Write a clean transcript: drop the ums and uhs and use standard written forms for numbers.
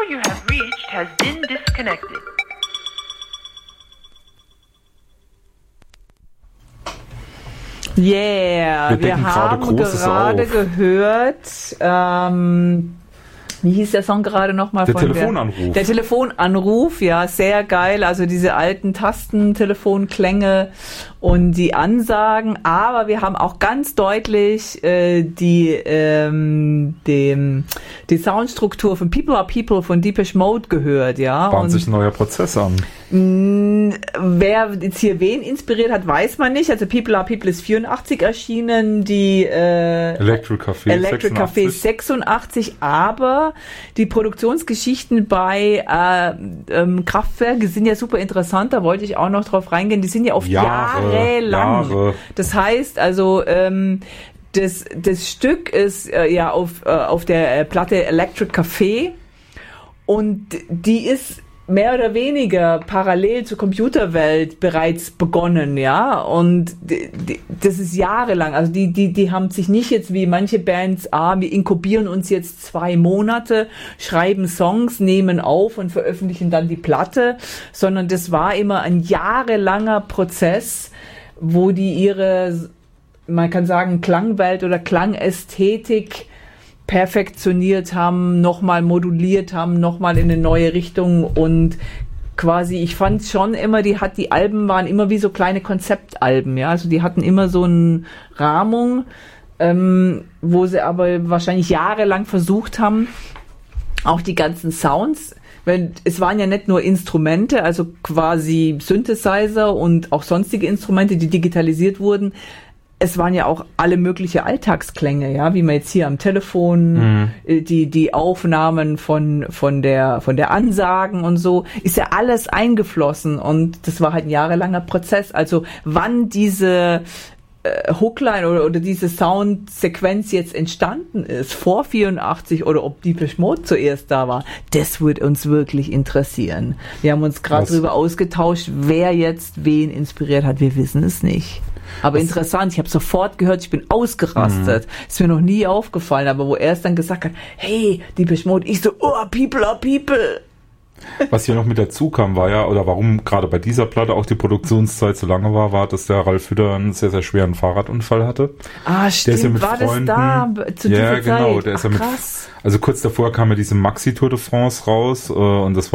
you have reached has been disconnected. Yeah, wir haben gerade gehört, wie hieß der Song gerade nochmal? Der Telefonanruf. Der Telefonanruf, ja, sehr geil. Also diese alten Tastentelefonklänge und die Ansagen. Aber wir haben auch ganz deutlich die Soundstruktur von People Are People von Depeche Mode gehört, ja. Bahnt sich ein neuer Prozess an. Wer jetzt hier wen inspiriert hat, weiß man nicht. Also People Are People ist 84 erschienen, die Electric Café 86, aber die Produktionsgeschichten bei Kraftwerk sind ja super interessant, da wollte ich auch noch drauf reingehen, die sind ja oft jahrelang. Das heißt also, das Stück ist ja auf der Platte Electric Café und die ist mehr oder weniger parallel zur Computerwelt bereits begonnen, ja, und das ist jahrelang, also die haben sich nicht jetzt wie manche Bands, wir inkubieren uns jetzt 2 Monate, schreiben Songs, nehmen auf und veröffentlichen dann die Platte, sondern das war immer ein jahrelanger Prozess, wo die ihre, man kann sagen, Klangwelt oder Klangästhetik perfektioniert haben, nochmal moduliert haben, nochmal in eine neue Richtung und quasi, ich fand schon immer, die Alben waren immer wie so kleine Konzeptalben, ja, also die hatten immer so eine Rahmung, wo sie aber wahrscheinlich jahrelang versucht haben, auch die ganzen Sounds, weil es waren ja nicht nur Instrumente, also quasi Synthesizer und auch sonstige Instrumente, die digitalisiert wurden. Es waren ja auch alle mögliche Alltagsklänge, ja, wie man jetzt hier am Telefon, die Aufnahmen von der Ansagen und so, ist ja alles eingeflossen und das war halt ein jahrelanger Prozess. Also wann diese Hookline oder diese Soundsequenz jetzt entstanden ist, vor 84 oder ob Depeche Mode zuerst da war, das würde uns wirklich interessieren. Wir haben uns gerade darüber ausgetauscht, wer jetzt wen inspiriert hat, wir wissen es nicht. Aber interessant, ich habe sofort gehört, ich bin ausgerastet. Ist mir noch nie aufgefallen, aber wo er es dann gesagt hat, hey, Depeche Mode, ich so, People Are People. Was hier noch mit dazu kam, war ja, oder warum gerade bei dieser Platte auch die Produktionszeit so lange war, dass der Ralf Hütter einen sehr, sehr schweren Fahrradunfall hatte. Stimmt, der ist ja mit Freunden, das da zu dieser Zeit? Ja, genau, der ist ja mit, also kurz davor kam ja diese Maxi Tour de France raus, und das